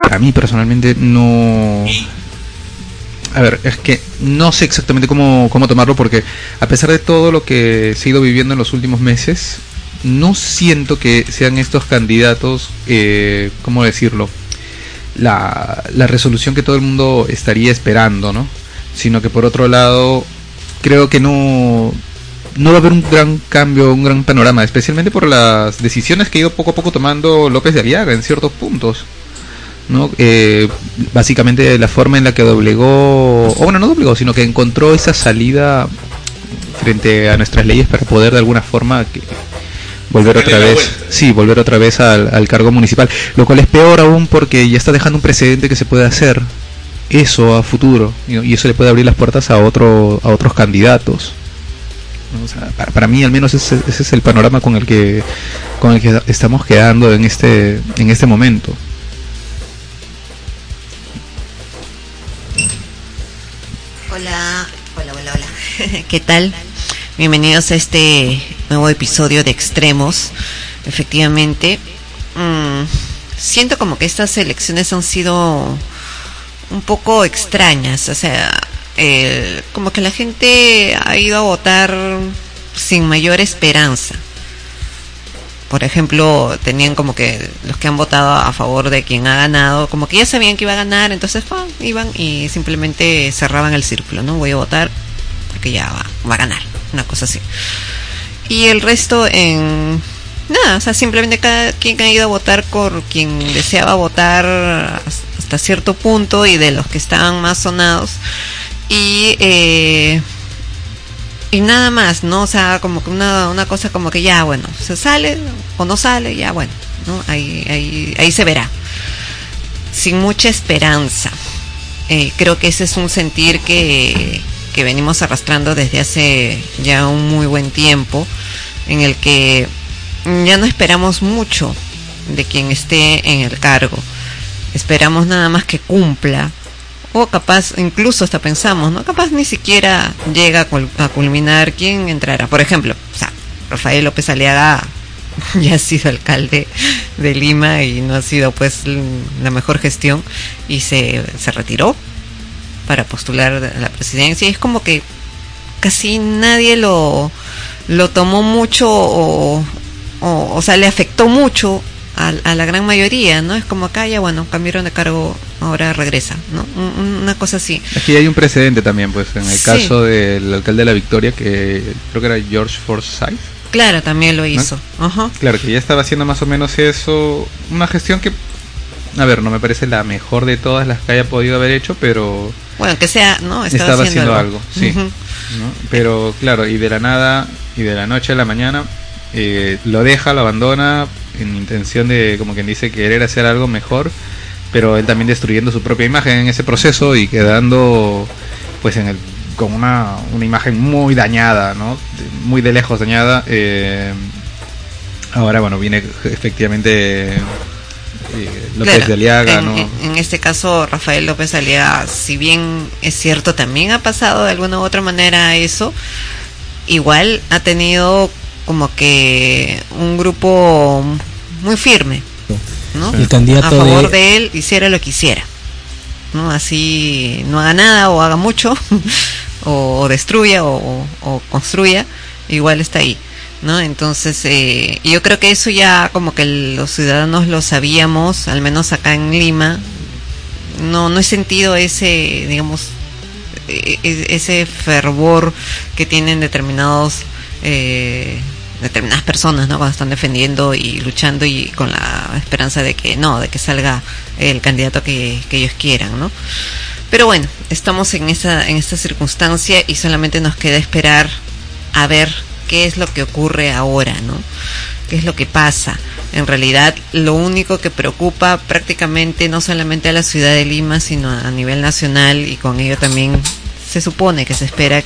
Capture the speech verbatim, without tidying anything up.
para mí personalmente no... A ver, es que no sé exactamente cómo, cómo tomarlo, porque a pesar de todo lo que se ha ido viviendo en los últimos meses, no siento que sean estos candidatos, eh, ¿cómo decirlo? La, la resolución que todo el mundo estaría esperando, ¿no? Sino que por otro lado, creo que no, no va a haber un gran cambio, un gran panorama, especialmente por las decisiones que ha ido poco a poco tomando López de Aliaga en ciertos puntos, ¿no? Eh, básicamente la forma en la que doblegó, o bueno, no doblegó, sino que encontró esa salida frente a nuestras leyes para poder de alguna forma que, volver otra vez, sí, volver otra vez al, al cargo municipal, lo cual es peor aún porque ya está dejando un precedente que se puede hacer eso a futuro, y eso le puede abrir las puertas a otro a otros candidatos. O sea, para, para mí al menos ese, ese es el panorama con el que con el que estamos quedando en este en este momento. Hola, hola, hola, hola. ¿Qué tal? Bienvenidos a este nuevo episodio de Extremos. Efectivamente, mmm, siento como que estas elecciones han sido un poco extrañas. O sea, eh, como que la gente ha ido a votar sin mayor esperanza. Por ejemplo, tenían como que los que han votado a favor de quien ha ganado, como que ya sabían que iba a ganar, entonces ¡pum! Iban y simplemente cerraban el círculo, ¿no? Voy a votar porque ya va, va a ganar, una cosa así. Y el resto en nada, o sea, simplemente cada quien ha ido a votar por quien deseaba votar hasta cierto punto, y de los que estaban más sonados, y eh, y nada más, ¿no? O sea, como que una, una cosa como que ya, bueno, se sale o no sale, ya, bueno, ¿no? Ahí, ahí, ahí se verá. Sin mucha esperanza. Eh, creo que ese es un sentir que, que venimos arrastrando desde hace ya un muy buen tiempo, en el que ya no esperamos mucho de quien esté en el cargo. Esperamos nada más que cumpla. O capaz, incluso hasta pensamos, ¿no? Capaz ni siquiera llega a culminar quién entrará. Por ejemplo, o sea, Rafael López Aliaga ya ha sido alcalde de Lima y no ha sido pues la mejor gestión, y se, se retiró para postular a la presidencia, y es como que casi nadie lo, lo tomó mucho o, o, o sea, le afectó mucho a, a la gran mayoría, ¿no? Es como acá ya, bueno, cambiaron de cargo, ahora regresa, ¿no? Una cosa así. Aquí hay un precedente también, pues, en el sí. caso del alcalde de La Victoria, que creo que era George Forsyth. Claro, también lo hizo. ¿No? Uh-huh. Claro, que ya estaba haciendo más o menos eso, una gestión que, a ver, no me parece la mejor de todas las que haya podido haber hecho, pero... Bueno, que sea, ¿no? Estaba, estaba haciendo, haciendo algo, algo sí. Uh-huh. ¿No? Pero, claro, y de la nada, y de la noche a la mañana, eh, lo deja, lo abandona, en intención de, como quien dice, querer hacer algo mejor, pero él también destruyendo su propia imagen en ese proceso y quedando pues en el con una, una imagen muy dañada, ¿no? Muy de lejos dañada. Eh, ahora, bueno, viene efectivamente eh, López claro, de Aliaga, en, ¿no? En, en este caso, Rafael López Aliaga, si bien es cierto, también ha pasado de alguna u otra manera eso, igual ha tenido como que un grupo muy firme, ¿no? El candidato a favor de... de él, hiciera lo que hiciera, ¿no? Así no haga nada o haga mucho o, o destruya o, o, o construya, igual está ahí, ¿no? Entonces eh, yo creo que eso ya como que los ciudadanos lo sabíamos, al menos acá en Lima. No no he sentido ese, digamos, ese fervor que tienen determinados eh, determinadas personas, ¿no? Cuando están defendiendo y luchando y con la esperanza de que no, de que salga el candidato que, que ellos quieran, ¿no? Pero bueno, estamos en esa en esta circunstancia y solamente nos queda esperar a ver qué es lo que ocurre ahora, ¿no? ¿Qué es lo que pasa? En realidad, lo único que preocupa prácticamente no solamente a la ciudad de Lima, sino a nivel nacional, y con ello también se supone que se espera